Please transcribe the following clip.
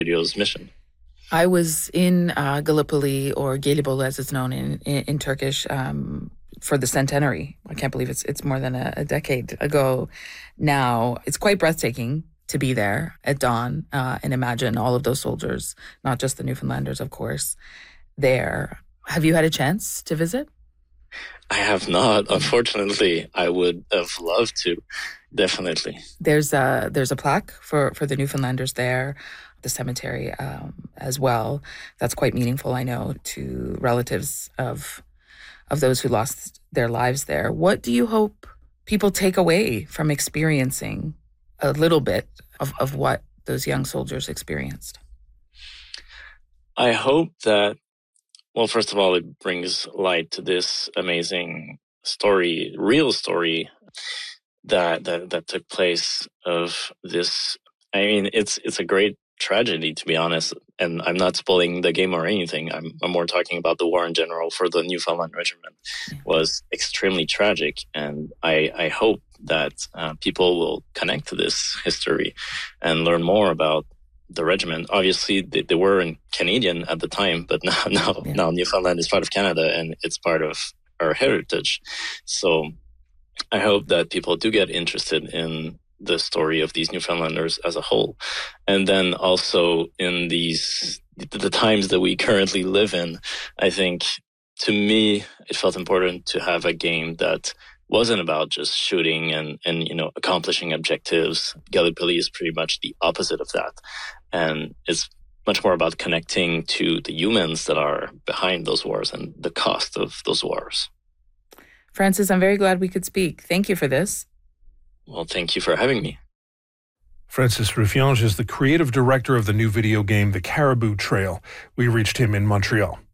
Radio's mission. I was in Gallipoli, or Gelibolu as it's known in Turkish, for the centenary. I can't believe it's more than a decade ago now. It's quite breathtaking to be there at dawn and imagine all of those soldiers, not just the Newfoundlanders, of course, there. Have you had a chance to visit? I have not, unfortunately. I would have loved to, definitely. There's a plaque for the Newfoundlanders there, the cemetery as well. That's quite meaningful, I know, to relatives of those who lost their lives there. What do you hope people take away from experiencing a little bit of what those young soldiers experienced? I hope that, well, first of all, it brings light to this amazing story, real story that took place of this. I mean, it's a great tragedy, to be honest, and I'm not spoiling the game or anything. I'm more talking about the war in general. For the Newfoundland Regiment was extremely tragic, and I hope that people will connect to this history and learn more about the regiment. Obviously, they were in Canadian at the time, but now Newfoundland is part of Canada, and it's part of our heritage. So I hope that people do get interested in the story of these Newfoundlanders as a whole. And then also in the times that we currently live in, I think, to me, it felt important to have a game that wasn't about just shooting and accomplishing objectives. Gallipoli is pretty much the opposite of that. And it's much more about connecting to the humans that are behind those wars and the cost of those wars. Francis, I'm very glad we could speak. Thank you for this. Well, thank you for having me. Francis Ruffiange is the creative director of the new video game, The Caribou Trail. We reached him in Montreal.